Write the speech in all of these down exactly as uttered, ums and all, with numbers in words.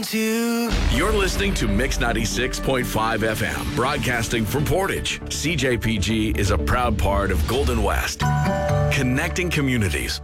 to. You're listening to Mix ninety-six point five F M, broadcasting from Portage. C J P G is a proud part of Golden West, connecting communities.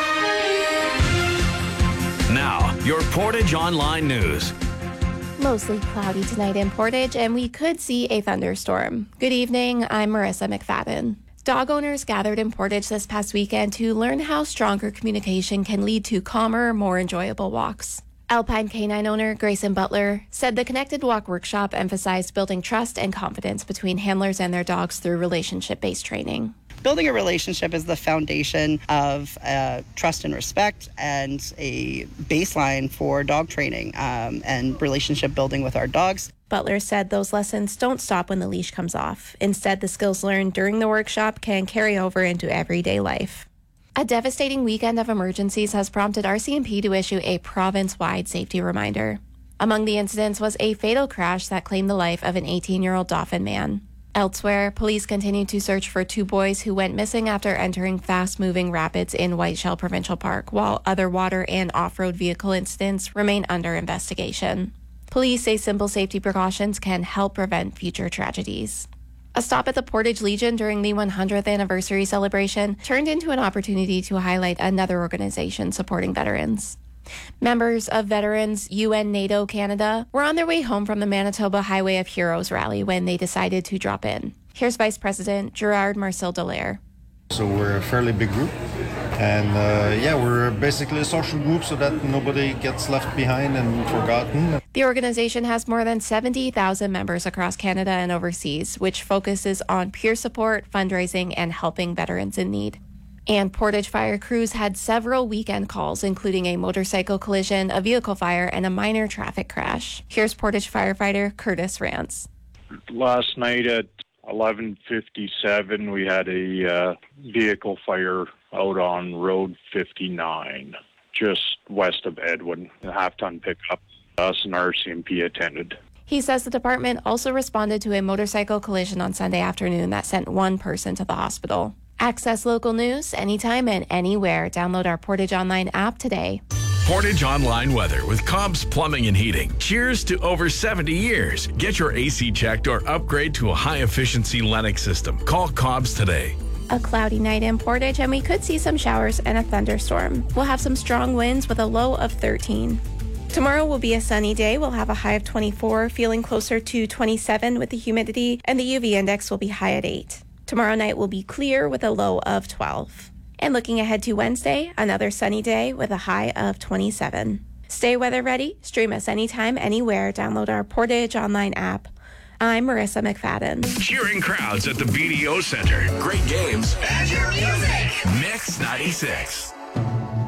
Now, your Portage Online News. Mostly cloudy tonight in Portage, and we could see a thunderstorm. Good evening, I'm Marissa McFadden. Dog owners gathered in Portage this past weekend to learn how stronger communication can lead to calmer, more enjoyable walks. Alpine Canine owner Grayson Butler said the Connected Walk workshop emphasized building trust and confidence between handlers and their dogs through relationship-based training. Building a relationship is the foundation of uh, trust and respect, and a baseline for dog training um, and relationship building with our dogs. Butler said those lessons don't stop when the leash comes off. Instead, the skills learned during the workshop can carry over into everyday life. A devastating weekend of emergencies has prompted R C M P to issue a province-wide safety reminder. Among the incidents was a fatal crash that claimed the life of an eighteen-year-old Dauphin man. Elsewhere, police continue to search for two boys who went missing after entering fast-moving rapids in Whiteshell Provincial Park, while other water and off-road vehicle incidents remain under investigation. Police say simple safety precautions can help prevent future tragedies. A stop at the Portage Legion during the one hundredth anniversary celebration turned into an opportunity to highlight another organization supporting veterans. Members of Veterans U N NATO Canada were on their way home from the Manitoba Highway of Heroes rally when they decided to drop in. Here's Vice President Gerard Marcel Dallaire. So we're a fairly big group, and uh, yeah, we're basically a social group so that nobody gets left behind and forgotten. The organization has more than seventy thousand members across Canada and overseas, which focuses on peer support, fundraising, and helping veterans in need. And Portage fire crews had several weekend calls, including a motorcycle collision, a vehicle fire, and a minor traffic crash. Here's Portage firefighter Curtis Rance. Last night at eleven fifty-seven, we had a uh, vehicle fire out on Road fifty-nine, just west of Edwin. A half-ton pickup. Us and R C M P attended. He says the department also responded to a motorcycle collision on Sunday afternoon that sent one person to the hospital. Access local news anytime and anywhere. Download our Portage Online app today. Portage Online weather with Cobb's Plumbing and Heating. Cheers to over seventy years. Get your A C checked or upgrade to a high-efficiency Lennox system. Call Cobb's today. A cloudy night in Portage, and we could see some showers and a thunderstorm. We'll have some strong winds with a low of thirteen. Tomorrow will be a sunny day. We'll have a high of twenty-four, feeling closer to twenty-seven with the humidity, and the U V index will be high at eight. Tomorrow night will be clear with a low of twelve. And looking ahead to Wednesday, another sunny day with a high of twenty-seven. Stay weather ready. Stream us anytime, anywhere. Download our Portage Online app. I'm Marissa McFadden. Cheering crowds at the B D O Center. Great games. And your music. Mix ninety-six.